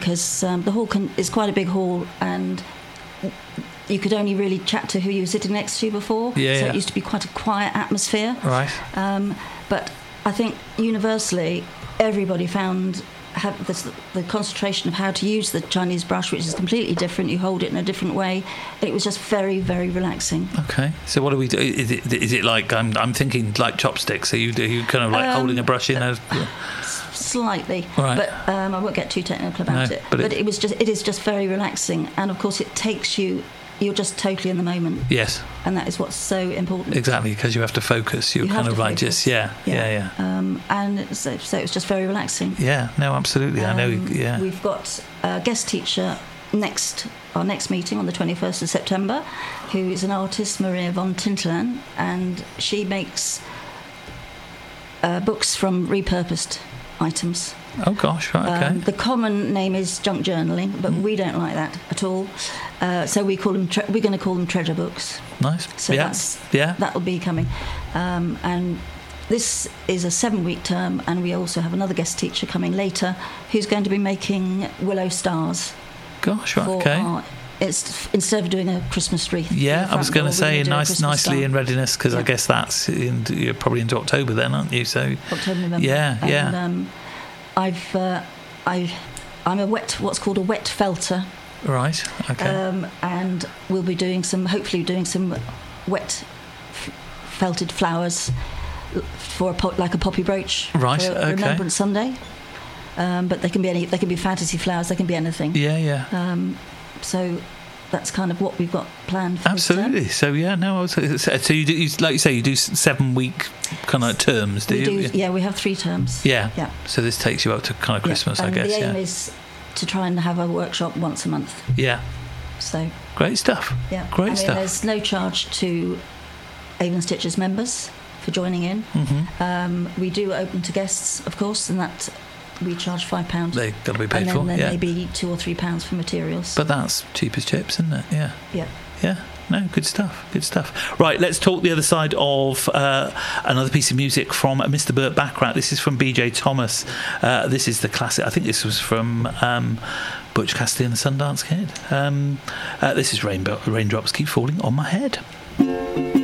because the hall is quite a big hall, and you could only really chat to who you were sitting next to before. So it used to be quite a quiet atmosphere. Right. But I think universally, everybody found the concentration of how to use the Chinese brush, which is completely different. You hold it in a different way. It was just very, very relaxing. Okay. So what do we do? Is it like I'm thinking like chopsticks? Are you kind of like holding a brush in a? Slightly, right. But I won't get too technical about it. But it is just very relaxing, and of course it takes you. You're just totally in the moment. Yes. And that is what's so important. Exactly, because you have to focus. You're kind of like focus. Just yeah. And so it was just very relaxing. Yeah. No, absolutely. I know. Yeah. We've got a guest teacher our next meeting on the 21st of September, who is an artist, Maria von Tintelan, and she makes books from repurposed items. Oh gosh, right, okay. The common name is junk journaling, but we don't like that at all. So we call them. We're going to call them treasure books. Nice. So that'll be coming. And this is a 7-week term, and we also have another guest teacher coming later, who's going to be making willow stars. Gosh, right, okay. It's instead of doing a Christmas tree. Yeah, I was going to say nicely star. In readiness, because I guess that's you're probably into October then, aren't you? So October, November. Yeah. And, I'm what's called a wet felter. Right. Okay. And we'll be hopefully doing some wet felted flowers for like a poppy brooch. Right. For okay. Remembrance Sunday. But they can be fantasy flowers. They can be anything. Yeah. So that's kind of what we've got planned for absolutely. So so you do, like you say, you do 7-week kind of terms, do you? Yeah, we have 3 terms. Yeah. So this takes you up to kind of Christmas, and I guess. The aim is to try and have a workshop once a month. Yeah. So great stuff. Yeah. Great stuff. There's no charge to Avon Stitches members for joining in. Mm-hmm. We do open to guests, of course, and that we charge £5. They've got to be paid and for. Then maybe £2 or £3 for materials. But that's cheap as chips, isn't it? Yeah. Yeah. Yeah. No, good stuff. Right, let's talk the other side of another piece of music from Mr. Burt Bacharach. This is from B.J. Thomas. This is the classic. I think this was from Butch Cassidy and the Sundance Kid. This is Raindrops Keep Falling on My Head.